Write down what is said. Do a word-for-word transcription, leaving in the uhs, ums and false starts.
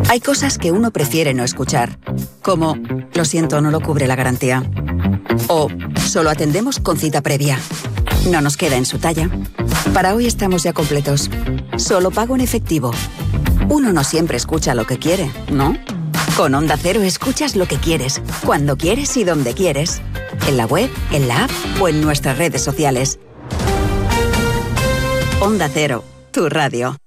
Hay cosas que uno prefiere no escuchar, como lo siento, no lo cubre la garantía. O solo atendemos con cita previa. No nos queda en su talla. Para hoy estamos ya completos. Solo pago en efectivo. Uno no siempre escucha lo que quiere, ¿no? Con Onda Cero escuchas lo que quieres, cuando quieres y donde quieres. En la web, en la app o en nuestras redes sociales. Onda Cero, tu radio.